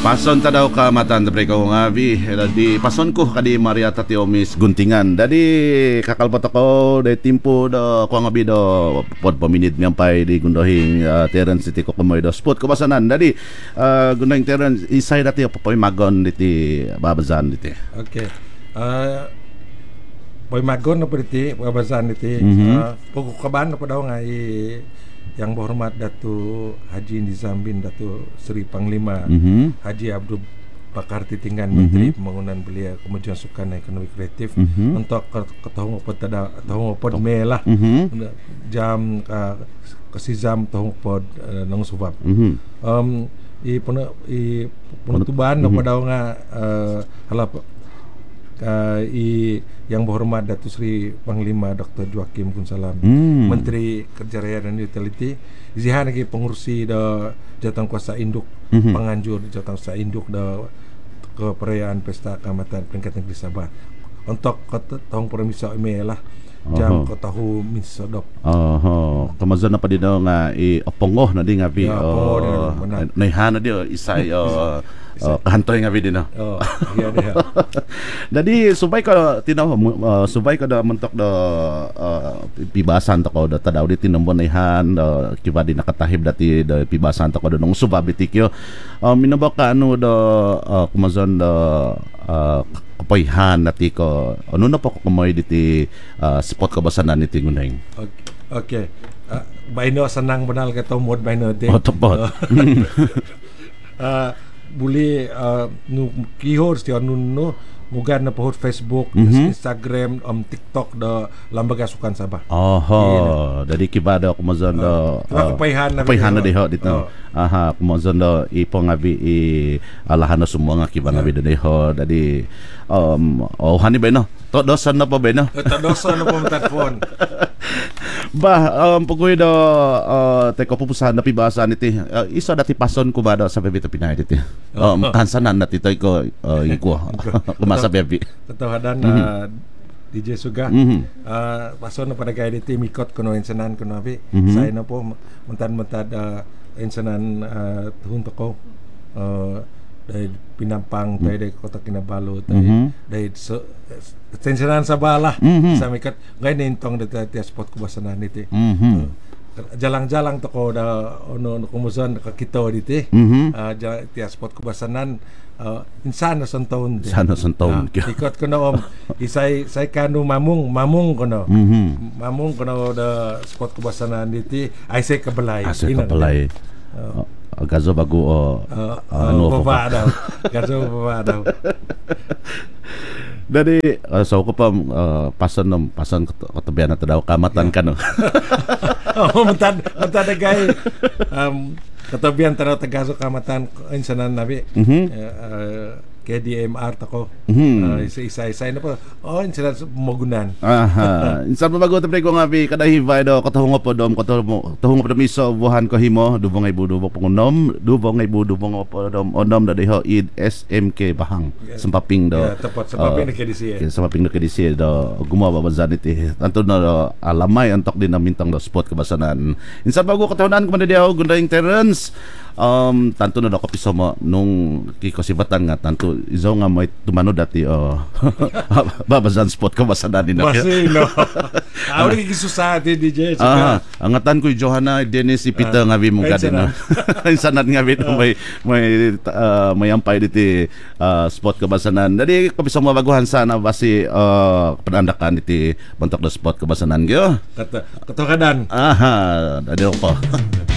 Pason ta daw ka matan pre ko nga bi di pason ko kadi Maria Tatiomis guntingan dadi kakalbot ako day timpo do ko nga bi do pod paminid miampay di gundohing Terence City ko kumoy do spot ko basanan dadi gundohing Terence isay dati po magon diti babazan diti. Okay. Poy magon na po diti babazan diti. Pagkukaban na po daw nga yang berhormat Datu Haji Nizam bin Datu Seri Panglima Haji Abdul Bakar Titingan Menteri Pembangunan Belia Kemajuan Sukan dan Ekonomi Kreatif untuk ketahung pod melah jam kesizam tahung pod nang subab i penutupan pada nga halap yang berhormat Datuk Seri Panglima Dr. Joakim Gunsalam Menteri Kerja Raya dan Utility zihan lagi pengurusi da jawatan kuasa induk penganjur jawatan kuasa induk da ke perayaan pesta Keamatan Peringkat Negeri Sabah untuk tahun permisa email lah jam tahu misodok kemazan apa di daw nga opongoh na di nga bi naihan na di isay kahantoy nga video na. Iya dia. Jadi subay ka tinaw subay ka da mentok da pibasan ta ko da tadaw di tinombon ihan kiba di nakatahib dati da pibasan ta ko da nung subabitikyo. Minabak ka ano da kumazon da kapoyhan nati ko ano na po ko kumoy diti spot ko basanan iti nguneng. Okay. Baino senang benal ka tomod baino de. Topot. Boleh nu kihor setiap nu mugan na pohon Facebook, Instagram, TikTok da lambaga sukan Sabah. Dari kibada kumazon do kapayhan na deho dito. Kumazon do ipong abi alahan na semua nga kibana bi deho. Dadi hani ba no? Todosan na po ba no? Todosan na po telefon. Pagkuy do teko pupusahan na pibasan iti isa dati pason ko ba do sa bebito pinay diti. Kansanan na titoy ko iko. Kumasa bebi. Katahadan DJ Suga. Pason na pada gaya diti mikot kuno insanan kuno abi. Saya na po mentad insanan tuhun toko dari Pinampang dari Kota Kinabalu dari tensionan Sabalah sampai kat gay nintong dati spot kubasanan iti jalang-jalang toko da ono kumusan ka kito diti ti spot kubasanan insan na santaon ikot ko na isay kanu mamung ko na mamung ko na da spot kubasanan diti ay say kabalay gazo bago ano pa daw gazo pa daw. Dari so ko pa pasan katabian na daw kamatan ka no. Mentad gay katabian taraw tagaso kamatan insanan nabi. KDMR tako isa-isa na po insan magunan insan pa bago tapre ko nga bi kada hivay do katahungo po dom katahungo po miso buhan ko himo dubong ay budubok pangunom dubong ay budubong po dom onom da deho id SMK bahang sampaping do tepat sampaping KDC sampaping do KDC do gumawa bazan iti tanto na alamay antok din na mintang do spot kabasanan insan bago katahunan ko man diaw gundaing Terence tanto na ako piso mo nung kikosibatan nga tanto izo nga may tumano dati babazan spot ka basanan din na masino awali kisusati DJ angatan ko Johanna Dennis ipita nga bi mong kadina insanan nga bi may ampay diti spot ka basanan dadi ko piso mo baguhan sana basi panandakan diti bantok na spot ka basanan gyo katokadan dadi ko